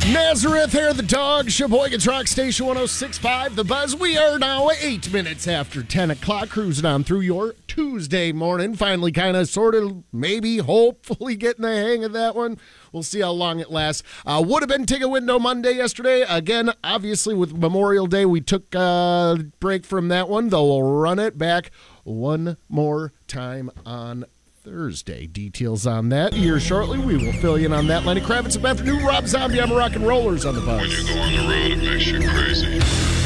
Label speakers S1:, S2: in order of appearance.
S1: Nazareth, hair the dog, Sheboygan's Rock Station 106.5, The Buzz. We are now 8 minutes after 10 o'clock, cruising on through your Tuesday morning. Finally, kind of, sort of, maybe, hopefully getting the hang of that one. We'll see how long it lasts. Would have been Ticket Window Monday yesterday. Again, obviously, with Memorial Day, we took a break from that one, though we'll run it back one more time on Thursday. Details on that here shortly. We will fill you in on that. Lenny Kravitz and Beth New, Rob Zombie. I'm Rock and Rollers on The Buzz.
S2: When you go on the road, it makes you crazy.